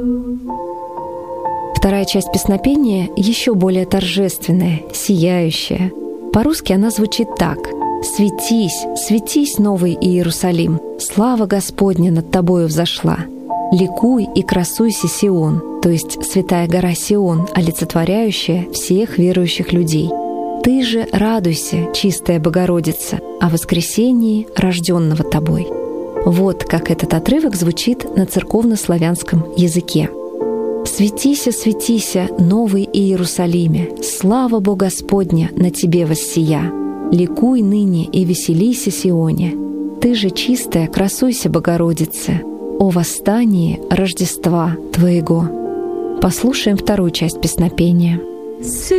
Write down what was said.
Вторая часть песнопения еще более торжественная, сияющая. По-русски она звучит так: «Светись, светись, Новый Иерусалим, слава Господня над тобою взошла. Ликуй и красуйся, Сион», то есть Святая гора Сион, олицетворяющая всех верующих людей. «Ты же радуйся, чистая Богородица, о воскресении, рожденного тобой». Вот как этот отрывок звучит на церковно-славянском языке. «Светися, светися, Новый Иерусалиме, слава Бога Господня на тебе воссия. Ликуй ныне и веселися, Сионе. Ты же чистая, красуйся, Богородице, о восстании Рождества твоего». Послушаем вторую часть песнопения.